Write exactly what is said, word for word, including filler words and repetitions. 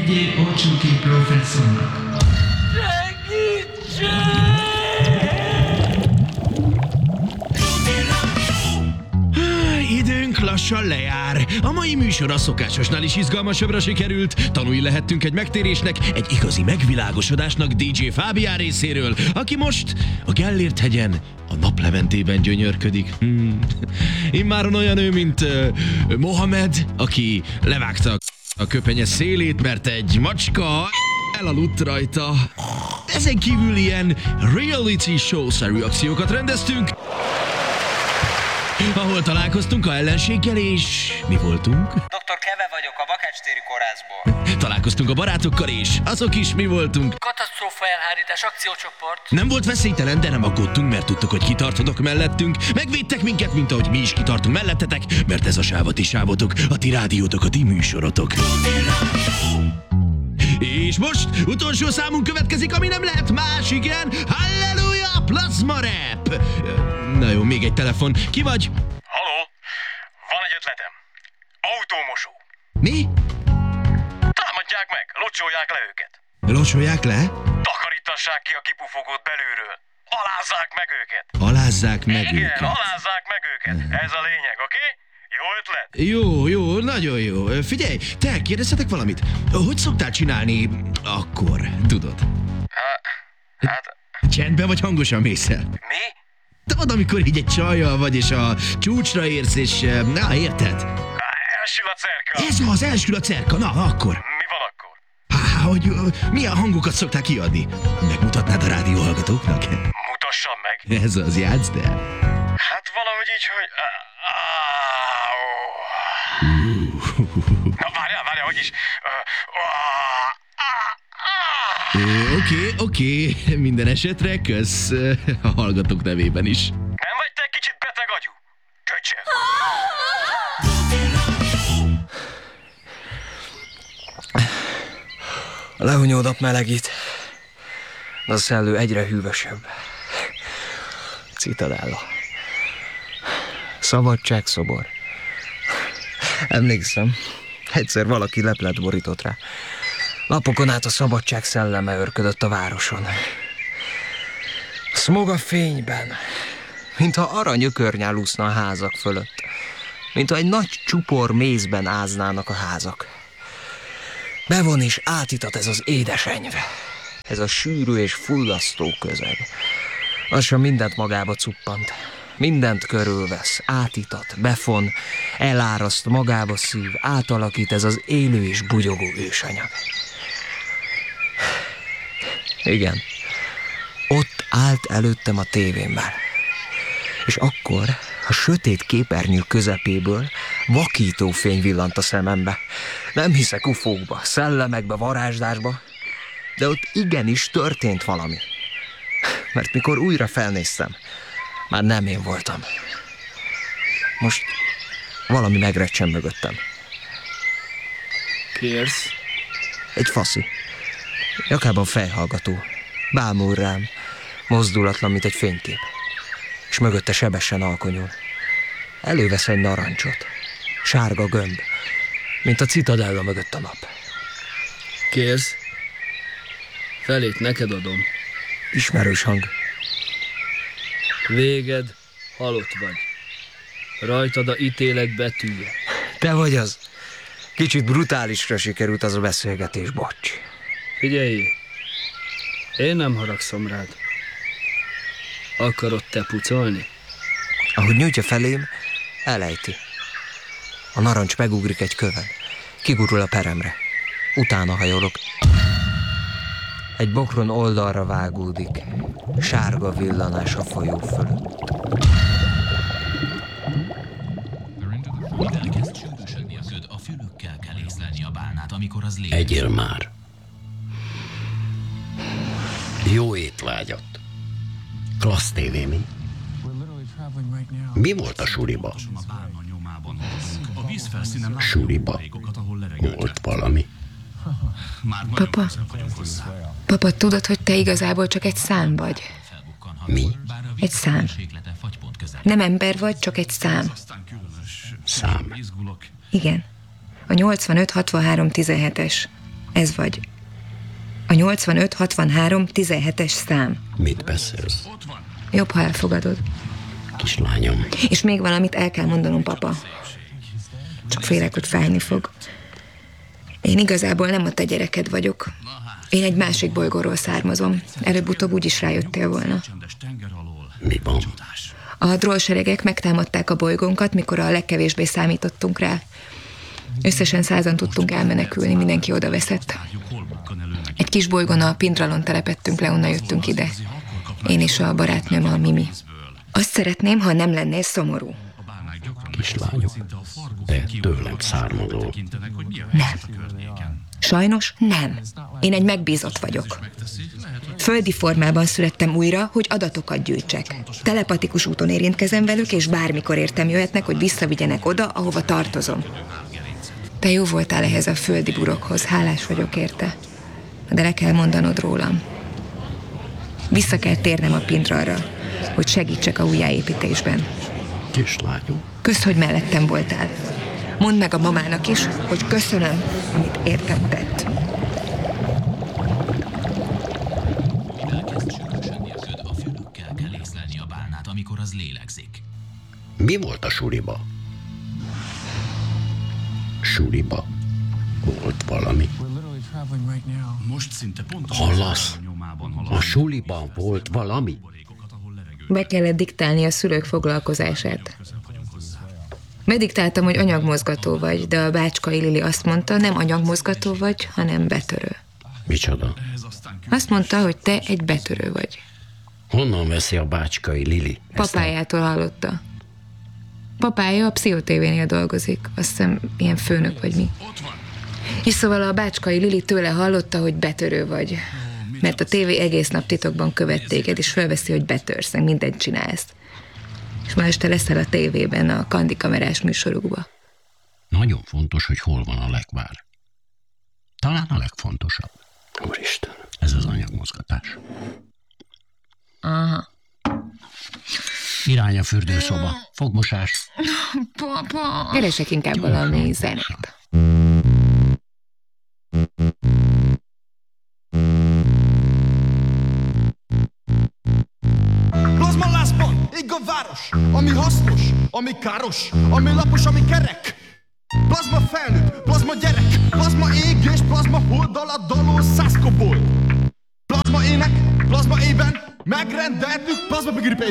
dé jé Ocsuki professzornak. Időnk lassan lejár. A mai műsor a szokásosnál is izgalmasabbra sikerült. Tanulni lehettünk egy megtérésnek, egy igazi megvilágosodásnak dé jé Fábián részéről, aki most a Gellért hegyen, a Napleventében gyönyörködik. Hmm. Immáron olyan ő, mint uh, Mohamed, aki levágta a köpenye szélét, mert egy macska elaludt rajta. Ezen kívül ilyen reality show-szerű akciókat rendeztünk, ahol találkoztunk a ellenséggel, és mi voltunk? doktor Keve vagyok a Bakács-téri kórházból. Találkoztunk a barátokkal, és azok is mi voltunk. Katasztrófa elhárítás akciócsoport. Nem volt veszélytelen, de nem aggódtunk, mert tudtuk, hogy kitartotok mellettünk. Megvédtek minket, mint ahogy mi is kitartunk mellettetek, mert ez a sáv a ti sávotok, a ti rádiótok, a ti műsorotok. És most utolsó számunk következik, ami nem lehet más, igen. Halleluja, Plasma Rap! Na jó, még egy telefon. Ki vagy? Halló? Van egy ötletem. Autómosó. Mi? Támadják meg, locsolják le őket. Locsolják le? Takarítassák ki a kipufogót belülről. Alázzák meg őket. Alázzák meg Igen, őket. alázzák meg őket. Ez a lényeg, oké? Okay? Jó ötlet? Jó, jó, nagyon jó. Figyelj, te, kérdezhetek valamit? Hogy szoktál csinálni akkor, tudod? Hát... hát... Csendben vagy hangosan mész el? Mi? Tudod, amikor így egy csajjal vagy, és a csúcsra érsz, és... Na, érted? Elsül a cerka. Ez az, elsül a cerka. Na, akkor. Mi van akkor? Há, hogy uh, milyen hangokat szoktál kiadni? Megmutatnád a rádióhallgatóknak? Mutassam meg. Ez az, játszd el. Hát valahogy így, hogy... Na, várjál, várjál, hogy is... Oké, oké, minden esetre kösz a hallgatók nevében is. Nem vagy te kicsit beteg agyú? Köcsög! A lehunyódap melegít, de a szellő egyre hűvösebb. Citadella. Szabadságszobor. Emlékszem, egyszer valaki leplet borított rá. Napokon át a szabadság szelleme örködött a városon. A szmog a fényben, mintha aranyökörnyál úszna a házak fölött. Mintha egy nagy csupor mézben áznának a házak. Bevon és átítat ez az édesenyv. Ez a sűrű és fullasztó közeg. Lassan mindent magába cuppant. Mindent körülvesz, átítat, befon, eláraszt, magába szív, átalakít ez az élő és bugyogó ősanyag. Igen, ott állt előttem a tévémmel. És akkor a sötét képernyő közepéből vakító fény villant a szemembe. Nem hiszek ufókba, szellemekbe, varázslásba, de ott igenis történt valami. Mert mikor újra felnéztem, már nem én voltam. Most valami megrecsen mögöttem. Kérsz? Egy faszi. Nyakában fejhallgató. Bámul rám, mozdulatlan, mint egy fénykép. És mögötte sebesen alkonyul. Elővesz egy narancsot. Sárga gömb, mint a Citadella mögött a nap. Kérsz? Felét neked adom. Ismerős hang. Véged, halott vagy. Rajtad a ítélek betűje. Te vagy az. Kicsit brutálisra sikerült az a beszélgetés, bocs. Figyelj, én nem haragszom rád. Akarod te pucolni? Ahogy nyújtja felém, elejti. A narancs megugrik egy köven. Kigurul a peremre. Utána hajolok. Egy bokron oldalra vágódik. Sárga villanás a folyó fölött. Mivel kezd sűrűsödni a köd, a fülükkel kell észlelni a bálnát, amikor az létezik. Egyél már. Jó étvágyat. Klassz tévé, mi? Mi volt a suliba? Suliba. Volt valami. Papa, papa, tudod, hogy te igazából csak egy szám vagy? Mi? Egy szám. Nem ember vagy, csak egy szám. Szám. Igen. A nyolcvanöt hatvanhárom tizenhetes. Ez vagy. A nyolcvanöt hatvanhárom tizenhetes szám. Mit beszélsz? Jobb, ha elfogadod. Kislányom, És még valamit el kell mondanom, papa. Csak félek, hogy fájni fog. Én igazából nem a te gyereked vagyok. Én egy másik bolygóról származom. Előbb-utóbb úgyis rájöttél volna. mi van? A drollseregek megtámadták a bolygónkat, mikor a legkevésbé számítottunk rá. Összesen százan tudtunk elmenekülni, mindenki oda veszett. Egy kis bolygón a Pindralon telepettünk le, onnan jöttünk ide. Én és a barátnőm, a Mimi. Azt szeretném, ha nem lennél szomorú. Kislányom, te tőlem származol. Nem. Sajnos nem. Én egy megbízott vagyok. Földi formában születtem újra, hogy adatokat gyűjtsek. Telepatikus úton érintkezem velük, és bármikor értem jöhetnek, hogy visszavigyenek oda, ahova tartozom. Te jó voltál ehhez a földi burokhoz, hálás vagyok érte. De le kell mondanod rólam. Vissza kell térnem a Pindralra, hogy segítsek a újjáépítésben. Kislányom, Kösz, hogy mellettem voltál. Mondd meg a mamának is, hogy köszönöm, amit értem tett. Elkezd csökösödni a köd, a fülükkel kell észlelni a bálnát, amikor az lélegzik. mi volt a suliba? Suliba volt valami. Most szinte pont Hallasz? A suliban volt valami? Be kellett diktálni a szülők foglalkozását. Bediktáltam, hogy anyagmozgató vagy, de a Bácskai Lili azt mondta, nem anyagmozgató vagy, hanem betörő. Micsoda? Azt mondta, hogy te egy betörő vagy. Honnan veszi a Bácskai Lili? ezt a- Papájától hallotta. Papája a Pszichotévénél dolgozik, azt hiszem ilyen főnök vagy mi. És szóval a Bácskai Lili tőle hallotta, hogy betörő vagy. Mert a tévé egész nap titokban követ téged, és felveszi, hogy betörsz, meg mindent csinálsz. És ma este leszel a tévében, a kandikamerás műsorukba. Nagyon fontos, hogy hol van a lekvár. Talán a legfontosabb. Úristen, ez az anyagmozgatás. Aha. Irány a fürdőszoba. Fogmosás. Papa. Keresek inkább valami zenét. Plazma lázban, ég a város, ami hasznos, ami káros, ami lapos, ami kerek. Plazma felnőtt, plazma gyerek, plazma ég és plazma hold alatt dalol száz kobold. Plazma ének, plazma ében, megrendeltük, plazma begripe